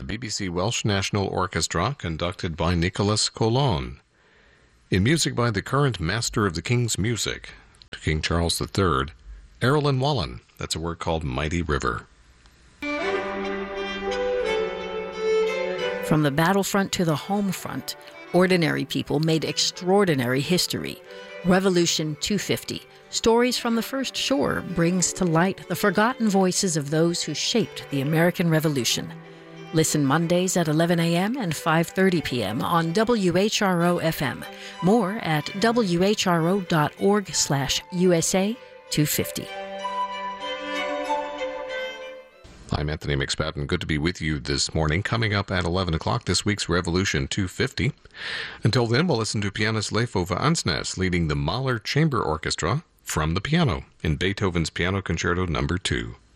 BBC Welsh National Orchestra, conducted by Nicholas Colon. In music by the current Master of the King's Music, to King Charles III, Erilyn Wallen. That's a work called Mighty River. From the battlefront to the home front, ordinary people made extraordinary history. Revolution 250, Stories from the First Shore, brings to light the forgotten voices of those who shaped the American Revolution. Listen Mondays at 11 a.m. and 5:30 p.m. on WHRO-FM. More at whro.org/USA 250. I'm Anthony McSpadden. Good to be with you this morning. Coming up at 11 o'clock, this week's Revolution 250. Until then, we'll listen to pianist Leif Ove Andsnes leading the Mahler Chamber Orchestra from the piano in Beethoven's Piano Concerto No. 2.